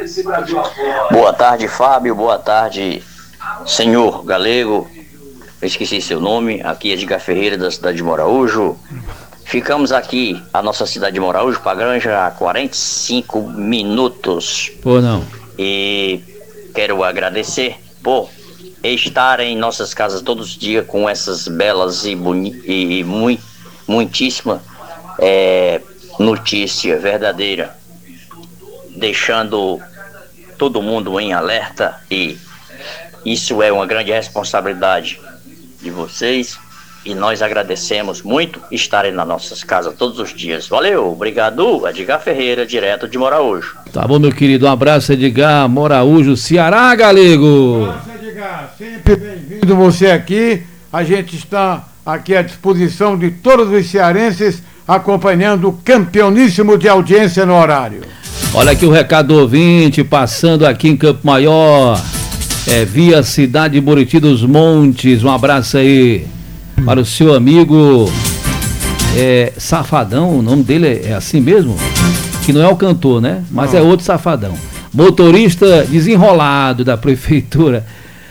Boa tarde, Fábio. Boa tarde, senhor Galego. Eu esqueci seu nome. Aqui é Edgar Ferreira, da cidade de Moraújo. Ficamos aqui, a nossa cidade de Moraújo, para a Granja, há 45 minutos. Pô, não. E quero agradecer por estar em nossas casas todos os dias com essas belas e muitíssima notícia verdadeira, deixando todo mundo em alerta, e isso é uma grande responsabilidade de vocês, e nós agradecemos muito estarem nas nossas casas todos os dias. Valeu, obrigado, Edgar Ferreira, direto de Moraújo. Tá bom, meu querido, um abraço, Edgar, Moraújo, Ceará, Galego. Um abraço, Edgar, sempre bem-vindo você aqui. A gente está aqui à disposição de todos os cearenses, acompanhando o campeoníssimo de audiência no horário. Olha aqui o recado do ouvinte, passando aqui em Campo Maior, via cidade de Buriti dos Montes. Um abraço aí para o seu amigo Safadão, o nome dele é assim mesmo? Que não é o cantor, né? Mas é outro Safadão. Motorista desenrolado da prefeitura.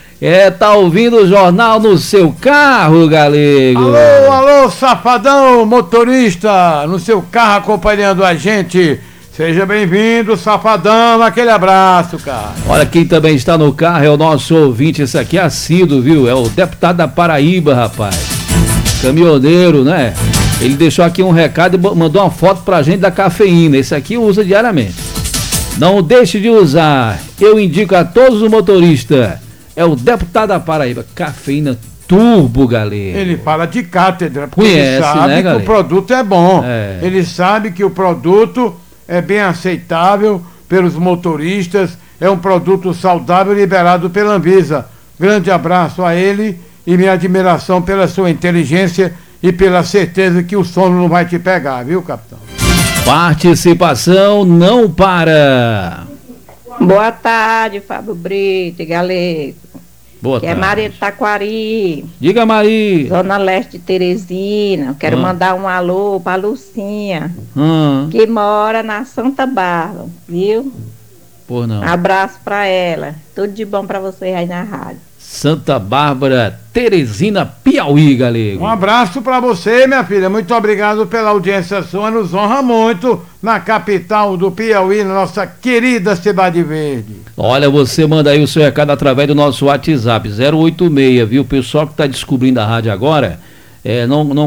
Tá ouvindo o jornal no seu carro, Galego? Alô, Safadão, motorista, no seu carro acompanhando a gente. Seja bem-vindo, Safadão, aquele abraço, cara. Olha, quem também está no carro é o nosso ouvinte, esse aqui é assíduo, viu? É o deputado da Paraíba, rapaz. Caminhoneiro, né? Ele deixou aqui um recado e mandou uma foto pra gente da cafeína. Esse aqui usa diariamente. Não deixe de usar. Eu indico a todos os motoristas. É o deputado da Paraíba. Cafeína Turbo, Galego. Ele fala de cátedra, porque conhece, ele sabe, né, que o produto é bom. Ele sabe que o produto é bem aceitável pelos motoristas. É um produto saudável liberado pela Anvisa. Grande abraço a ele e minha admiração pela sua inteligência e pela certeza que o sono não vai te pegar, viu, capitão? Participação não para. Boa tarde, Fábio Brito e Galego. Boa tarde. É Maria de Taquari. Diga, Maria. Zona Leste de Teresina. Quero mandar um alô pra Lucinha, que mora na Santa Bárbara, viu? Por não. Abraço pra ela. Tudo de bom pra vocês aí na rádio. Santa Bárbara, Teresina, Piauí, Galego. Um abraço para você, minha filha. Muito obrigado pela audiência sua. Nos honra muito na capital do Piauí, na nossa querida Cidade Verde. Olha, você manda aí o seu recado através do nosso WhatsApp 086, viu? O pessoal que está descobrindo a rádio agora, não